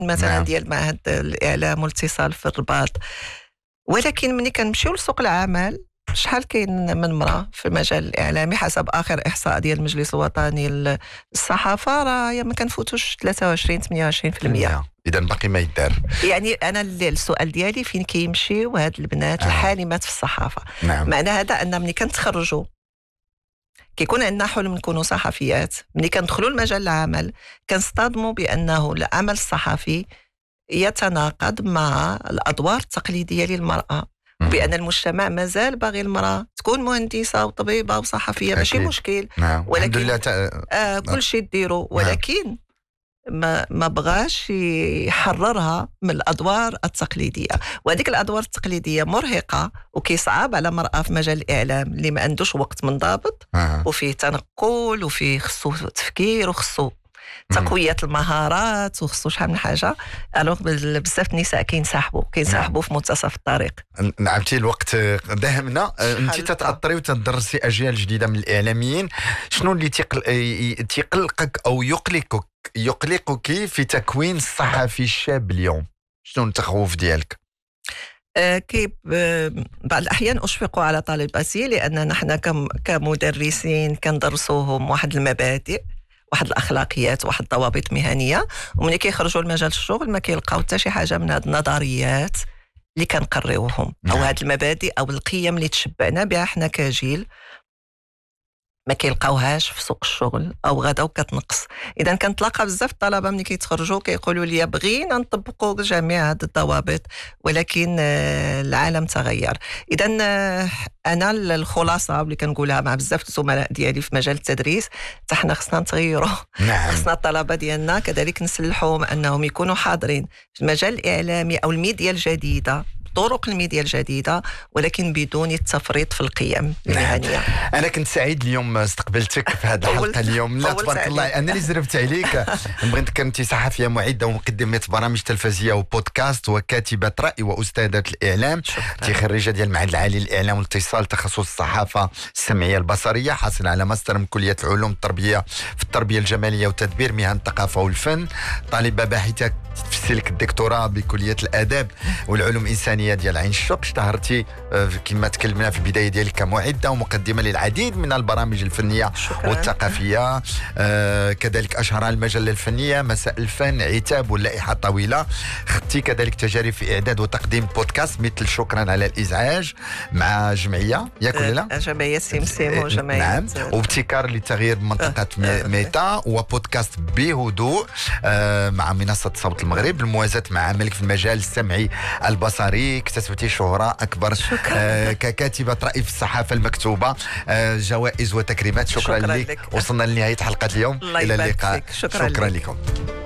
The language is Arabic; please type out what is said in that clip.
مثلا نعم. ديال معهد الاعلام والاتصال في الرباط. ولكن ملي كنمشيو لسوق العمل، شحال كاين من امراه في المجال الاعلامي حسب اخر احصاء ديال المجلس الوطني للصحافه، راه ما كنفوتوش 23 28%. اذا باقي ما يدار. يعني انا السؤال ديالي فين كيمشيو هاد البنات الحالمات في الصحافه؟ نعم. معنى هذا ان ملي كنتخرجوا كيكون عندنا حلم نكونوا صحفيات، ملي كندخلوا المجال العمل كنصطدموا بانه العمل الصحفي يتناقض مع الادوار التقليديه للمراه، وبان المجتمع مازال باغي المراه تكون مهندسه وطبيبه وصحفيه، ماشي مشكل. نعم. ولكن كل شيء ديروا، ولكن ما بغاش يحررها من الادوار التقليديه، وهذيك الادوار التقليديه مرهقه وكيصعب على مرأة في مجال الاعلام اللي ما عندوش وقت منضبط وفيه تنقل وفيه خصو تفكير وخصو تقويه المهارات وخصو شحال من حاجه. الوغ بزاف النساء كينسحبوا في منتصف الطريق. نعمتي الوقت داهمنا. انت تتاثري وتدرسي اجيال جديده من الاعلاميين، شنو اللي تيقلقك او يقلقك في تكوين الصحفي الشاب اليوم؟ شنو التخوف ديالك؟ بعض الأحيان أشفق على طالباتي، لأن نحن كمدرسين كندرسوهم واحد المبادئ، واحد الأخلاقيات، واحد الضوابط مهنية، ومن كيخرجوا لمجال الشغل ما كيلقاو حتى شي حاجة من هاد النظريات اللي كنقريوهم أو هاد المبادئ أو القيم اللي تشبعنا بها حنا كجيل، ما كيلقاوهاش في سوق الشغل او غدا وكتنقص. اذا كنتلاقى بزاف الطلبه ملي كيتخرجوا كيقولوا لي بغينا نطبقوا جميع هذه الضوابط ولكن العالم تغير. اذا انا الخلاصه اللي كنقولها مع بزاف الزملاء ديالي في مجال التدريس، حتى حنا خصنا نتغيروا. نعم. خصنا الطلبه ديالنا كذلك نسلحوهم انهم يكونوا حاضرين في المجال الاعلامي او الميديا الجديده، طرق الميديا الجديدة، ولكن بدون التفريط في القيم المهنية. أنا كنت سعيد اليوم استقبلتك في هذه الحلقة اليوم. لا تبارك الله، أنا اللي زربت عليك. بغيت كنتي صحفية معدة ومقدمة برامج تلفزية وبودكاست وكاتبة رأي وأستاذة الإعلام، خريجة ديال المعهد العالي للإعلام والاتصال تخصص الصحافة السمعية البصرية، حاصل على ماستر من كلية العلوم التربية في التربية الجمالية وتدبير مهن الثقافة والفن، طالبة باحثة في سلك الدكتوراه بكلية الآداب والعلوم الإنسانية ديال عين الشوق. اشتهرتي كما تكلمنا في البداية ديالك كمعدة ومقدمة للعديد من البرامج الفنية والثقافية. كذلك أشهر المجلة الفنية مساء الفن، عتاب واللائحة الطويلة. خدتي كذلك تجارب في إعداد وتقديم بودكاست مثل شكرا على الإزعاج مع جمعية ياك ولا لا؟ جمعية سمسم وجمعية نعم، وابتكار لتغيير منطقة ميتا، وبودكاست بهدوء مع منصة صوت المغرب. الموازاة مع عملك في المجال السمعي البصري، اكتسبتي شهرة أكبر ككاتبة رأي في الصحافة المكتوبة، جوائز وتكريمات. شكرا لك. وصلنا لنهاية حلقة اليوم. إلى اللقاء. شكرا لكم.